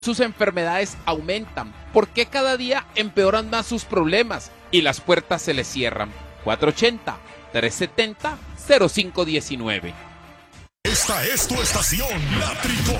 sus enfermedades aumentan? ¿Por qué cada día empeoran más sus problemas y las puertas se les cierran? 480-370-0519. Esta es tu estación, La Tricol.